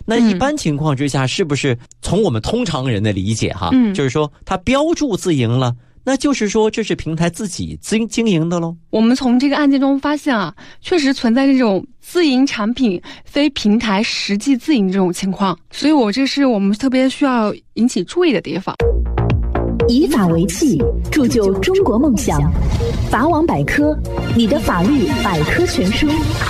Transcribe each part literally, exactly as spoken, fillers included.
那一般情况之下，是不是从我们通常人的理解哈， 嗯， 就是说它标注自营了，那就是说这是平台自己经经营的喽？ 我们从这个案件中发现啊，确实存在这种自营产品非平台实际自营这种情况，所以我这是我们特别需要引起注意的地方。 以法为器，铸就中国梦想。法网百科，你的法律百科全书。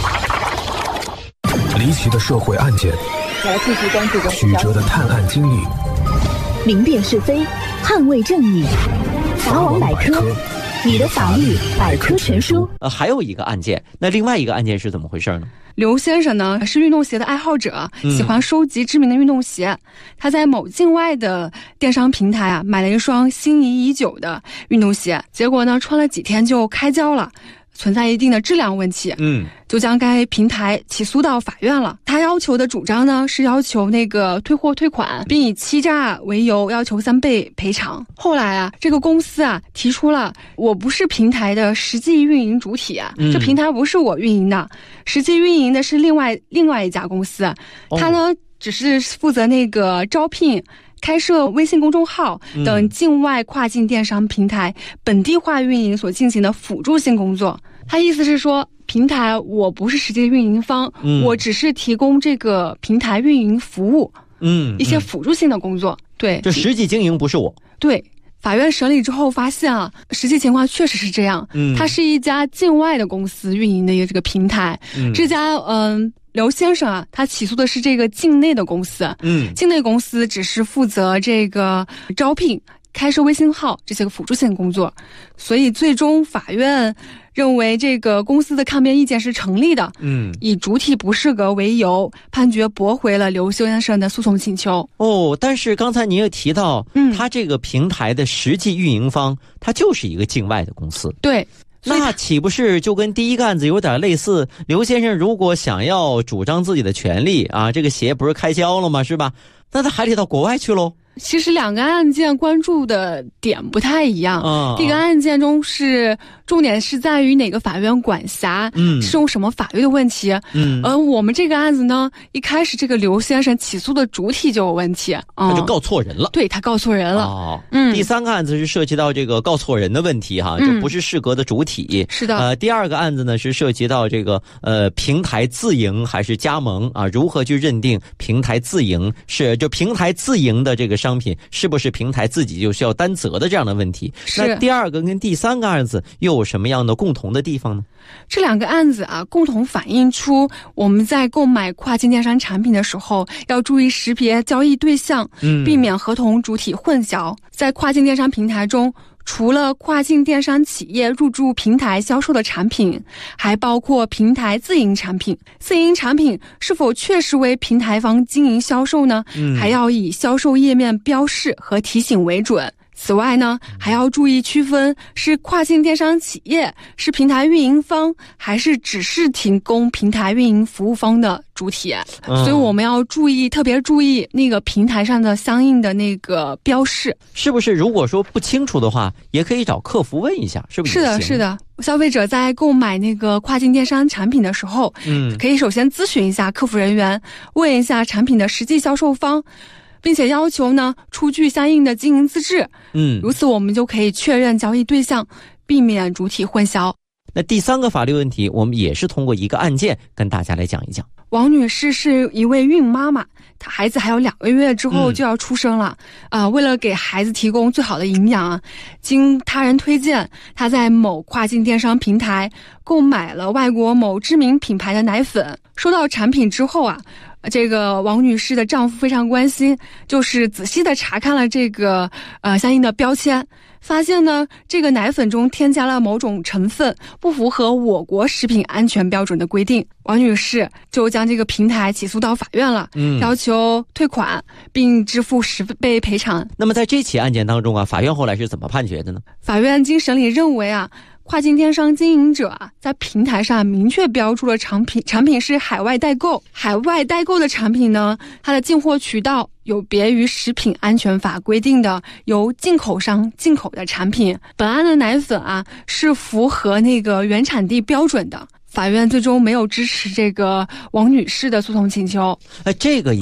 离奇的社会案件， 来继续关注的曲折的探案经历， 明辨是非，捍卫正义。法网百科，你的法律百科全书。 呃，还有一个案件，那另外一个案件是怎么回事呢？ 刘先生呢是运动鞋的爱好者，喜欢收集知名的运动鞋。嗯、他在某境外的电商平台啊买了一双心仪已久的运动鞋，结果呢穿了几天就开胶了，存在一定的质量问题， 嗯， 就将该平台起诉到法院了。他要求的主张呢是要求那个退货退款，并以欺诈为由要求三倍赔偿。后来啊，这个公司啊提出了我不是平台的实际运营主体啊，嗯、这平台不是我运营的，实际运营的是另外另外一家公司，哦、他呢只是负责那个招聘、开设微信公众号等境外跨境电商平台本地化运营所进行的辅助性工作。他意思是说，平台我不是实际运营方，嗯、我只是提供这个平台运营服务， 嗯， 一些辅助性的工作。对， 这实际经营不是我。 对，法院审理之后发现啊，实际情况确实是这样。嗯，它是一家境外的公司运营的一个这个平台。嗯，这家嗯。刘先生啊，他起诉的是这个境内的公司，嗯，境内公司只是负责这个招聘、开设微信号这些个辅助性工作，所以最终法院认为这个公司的抗辩意见是成立的，嗯，以主体不适格为由，判决驳回了刘先生的诉讼请求。 哦，但是刚才您也提到，嗯，他这个平台的实际运营方，他就是一个境外的公司， 对。 那岂不是就跟第一个案子有点类似？刘先生如果想要主张自己的权利啊，这个鞋不是开胶了吗？是吧？那他还得到国外去喽。 其实两个案件关注的点不太一样。嗯，这个案件中是重点是在于哪个法院管辖，嗯，适用什么法律的问题。嗯，而我们这个案子呢，一开始这个刘先生起诉的主体就有问题， 嗯、他就告错人了。 对，他告错人了。 哦，嗯。第三个案子是涉及到这个告错人的问题哈，这、嗯、不是适格的主体。 是的。 呃，第二个案子呢是涉及到这个呃平台自营还是加盟啊？如何去认定平台自营是就平台自营的这个商品是不是平台自己就需要担责的这样的问题？那第二个跟第三个案子又有什么样的共同的地方呢？ 这两个案子啊，共同反映出我们在购买跨境电商产品的时候，要注意识别交易对象，嗯，避免合同主体混淆。在跨境电商平台中，除了跨境电商企业入驻平台销售的产品，还包括平台自营产品。自营产品是否确实为平台方经营销售呢？嗯，还要以销售页面标示和提醒为准。此外呢，还要注意区分是跨境电商企业、是平台运营方，还是只是提供平台运营服务方的主体。嗯、所以我们要注意，特别注意那个平台上的相应的那个标示。 是不是如果说不清楚的话，也可以找客服问一下，是不是？ 是的，是的。消费者在购买那个跨境电商产品的时候，嗯，可以首先咨询一下客服人员，问一下产品的实际销售方，并且要求呢出具相应的经营资质，嗯，如此我们就可以确认交易对象，避免主体混淆。 那第三个法律问题，我们也是通过一个案件跟大家来讲一讲。 王女士是一位孕妈妈，她孩子还有两个月之后就要出生了，啊、嗯呃，为了给孩子提供最好的营养啊，经他人推荐，她在某跨境电商平台购买了外国某知名品牌的奶粉。收到产品之后啊，这个王女士的丈夫非常关心，就是仔细的查看了这个呃相应的标签，发现呢这个奶粉中添加了某种成分不符合我国食品安全标准的规定。王女士就将这个平台起诉到法院了，嗯，要求退款并支付十倍赔偿。 那么在这起案件当中啊，法院后来是怎么判决的呢？ 法院经审理认为啊，跨境电商经营者啊，在平台上明确标注了产品产品是海外代购，海外代购的产品呢，它的进货渠道有别于食品安全法规定的由进口商进口的产品。本案的奶粉啊，是符合那个原产地标准的。法院最终没有支持这个王女士的诉讼请求。 哎，这个